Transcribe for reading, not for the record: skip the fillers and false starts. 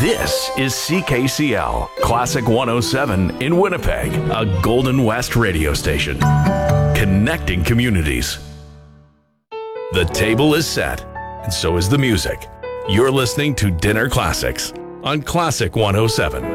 This is CKCL, Classic 107 in Winnipeg, a Golden West radio station. Connecting communities. The table is set, and so is the music. You're listening to Dinner Classics on Classic 107.